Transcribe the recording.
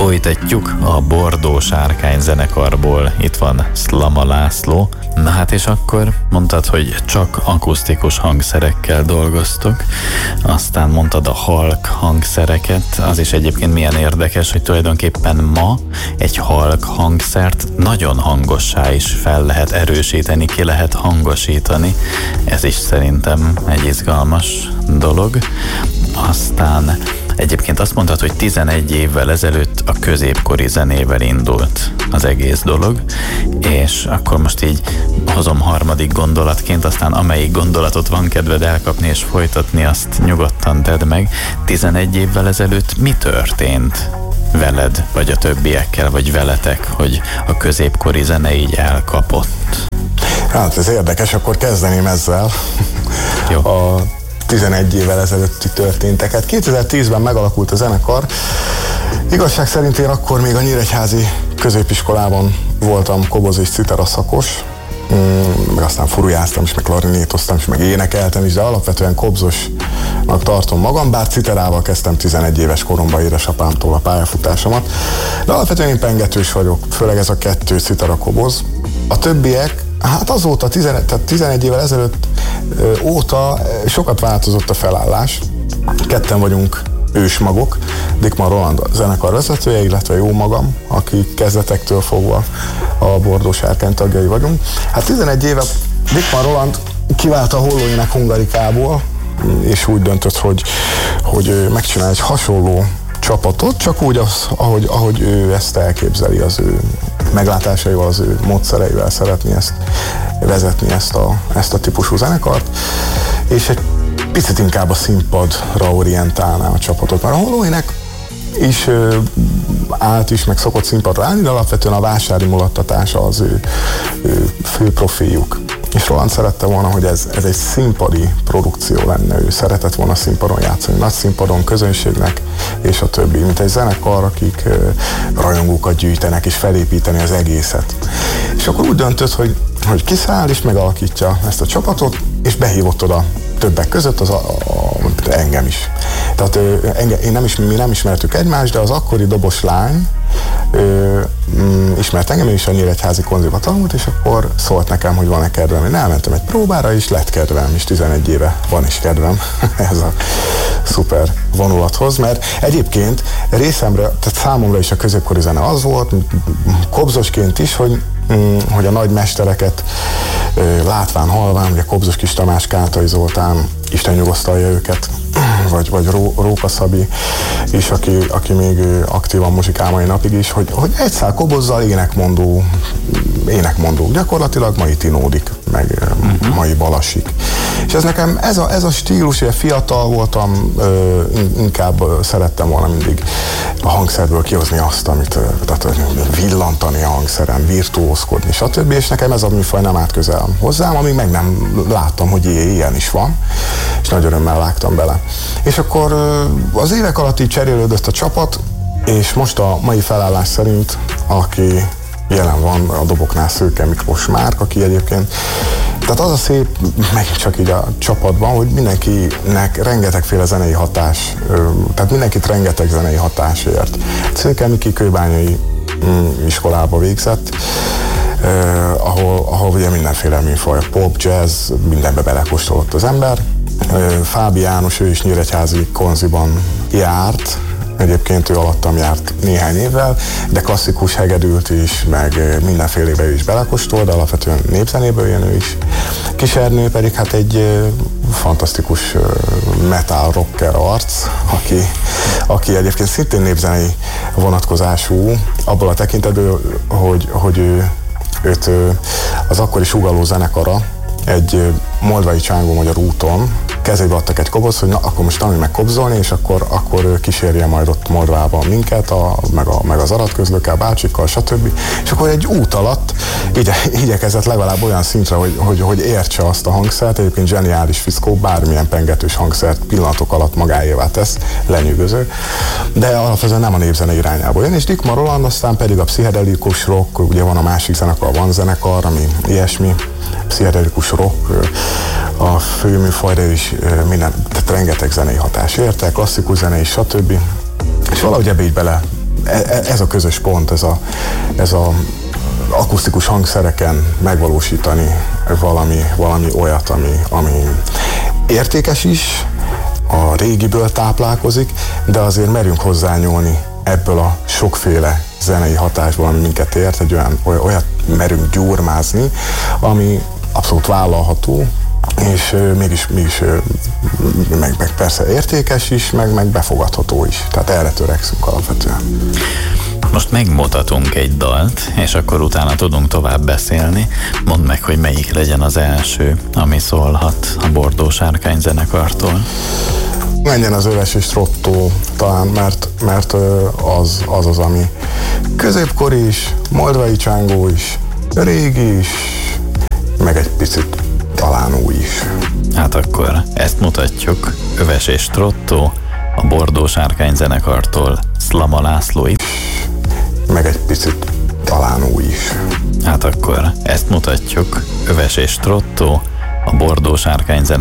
Folytatjuk a Bordó Sárkány zenekarból. Itt van Szlama László. Na hát és akkor mondtad, hogy csak akusztikus hangszerekkel dolgoztok. Aztán mondtad a halk hangszereket. Az is egyébként milyen érdekes, hogy tulajdonképpen ma egy halk hangszert nagyon hangossá is fel lehet erősíteni, ki lehet hangosítani. Ez is szerintem egy izgalmas dolog. Aztán egyébként azt mondtad, hogy 11 évvel ezelőtt a középkori zenével indult az egész dolog, és akkor most így hozom harmadik gondolatként, aztán amelyik gondolatot van kedved elkapni és folytatni, azt nyugodtan tedd meg. 11 évvel ezelőtt mi történt veled, vagy a többiekkel, vagy veletek, hogy a középkori zene így elkapott? Hát ez érdekes, akkor kezdeném ezzel. Jó. A 11 évvel ezelőtti történteket. 2010-ben megalakult a zenekar. Igazság szerint én akkor még a nyíregyházi középiskolában voltam koboz és citera szakos, meg aztán furujáztam is, meg klarinétoztam is, meg énekeltem is, de alapvetően kobzosnak tartom magam, bár citerával kezdtem 11 éves koromban édesapámtól a pályafutásomat, de alapvetően én pengetős vagyok, főleg ez a 2 citera koboz. A többiek, hát azóta, tehát 11 évvel ezelőtt óta sokat változott a felállás. Ketten vagyunk ősmagok, Dickmann Roland a zenekar vezetője, illetve jó magam, aki kezdetektől fogva a Bordó Sárkány tagjai vagyunk. Hát 11 éve Dickmann Roland kivált a Hollóének Hungarikából, és úgy döntött, hogy megcsinál egy hasonló csapatot, csak úgy, ahogy ő ezt elképzeli, az ő meglátásaival, az ő módszereivel szeretné ezt vezetni, ezt a típusú zenekart, és egy picit inkább a színpadra orientálná a csapatot. Mert a Hollóének is állt is, meg szokott színpadra állni, de alapvetően a vásári mulattatása az ő fő profiljuk. És Roland szerette volna, hogy ez egy színpadi produkció lenne, ő szeretett volna színpadon játszani, nagy színpadon, közönségnek, és a többi, mint egy zenekar, akik rajongókat gyűjtenek, és felépíteni az egészet. És akkor úgy döntött, hogy kiszáll és megalakítja ezt a csapatot, és behívott oda többek között engem is. Tehát mi nem ismertük egymást, de az akkori dobos lány ismert engem, én is a Nyíregyházi Konziba tanult, és akkor szólt nekem, hogy van-e kedvem. Én elmentem egy próbára, és lett kedvem, és 11 éve van is kedvem ez a szuper vonulathoz, mert egyébként részemre, tehát számomra is a középkori zene az volt, kobzosként is, hogy a nagy mestereket látván, halván, ugye Kobzos Kis Tamás, Kátai Zoltán, Isten nyugosztalja őket, vagy Róka Szabi is, aki még aktívan muzsikál mai napig is, hogy egy szál kobozzal énekmondó gyakorlatilag mai tinódik, meg mai balasik. És ez nekem, ez a stílus, ugye fiatal voltam, inkább szerettem volna mindig a hangszerből kihozni azt, tehát villantani a hangszeren, virtuózkodni, stb. És nekem ez a műfaj nem állt közel hozzám, amíg meg nem láttam, hogy ilyen is van, és nagy örömmel vágtam bele. És akkor az évek alatt így cserélődött a csapat, és most a mai felállás szerint, aki jelen van a doboknál, Szőke Miklós Márk, aki egyébként, tehát az a szép, megint csak így a csapatban, hogy mindenkinek rengetegféle zenei hatás, tehát mindenkit rengeteg zenei hatás ért. Szőke Miki kőbányai iskolába végzett, ahol ugye mindenféle műfaj, pop, jazz, mindenbe belekóstolott az ember. Fábi János, ő is Nyíregyházi Konziban járt, egyébként ő alattam járt néhány évvel, de klasszikus hegedűt is, meg mindenfélébe is belekóstol, de alapvetően népzenéből jön ő is. Kis-Ernő pedig hát egy fantasztikus metal rocker arc, aki egyébként szintén népzenei vonatkozású, abból a tekintetből, hogy őt az akkori sugalló zenekara egy moldvai csángó magyar úton kezébe adtak egy kobozt, hogy na, akkor most tanulj meg kobzolni, és akkor kísérje majd ott Moldvában minket, meg az aratközlőkkel, bácsikkal, stb. És akkor egy út alatt igyekezett legalább olyan szintre, hogy értse azt a hangszert, egyébként zseniális fiszkó, bármilyen pengetős hangszert pillanatok alatt magáévá tesz, lenyűgöző, de alapvetően nem a népzene irányából jön, és Dickmann Roland aztán pedig a pszichedelikus rock, ugye van a másik zenekar, van zenekar, ami ilyesmi, pszichedelikus rock, a főműfajra is tehát rengeteg zenei hatás érte, klasszikus zene is, stb. És valahogy ebbe így ez a közös pont, ez a akusztikus hangszereken megvalósítani valami olyat, ami értékes is, a régiből táplálkozik, de azért merjünk hozzányúlni ebből a sokféle zenei hatásból, ami minket ért, egy olyat merünk gyurmázni, ami abszolút vállalható, és mégis meg persze értékes is, meg befogadható is. Tehát erre törekszünk alapvetően. Most megmutatunk egy dalt, és akkor utána tudunk tovább beszélni. Mondd meg, hogy melyik legyen az első, ami szólhat a Bordó Sárkány zenekartól. Menjen az Öves és Trotto talán, mert az, ami középkori is, moldvai csángó is, régi is, meg egy picit talán új is. Hát akkor ezt mutatjuk. Öves és Trotto, a Bordó Sárkány zenekartól, Szlama László. Meg egy picit talán új is. Hát akkor ezt mutatjuk. Öves és Trotto, a Bordó Sárkány zenekartól.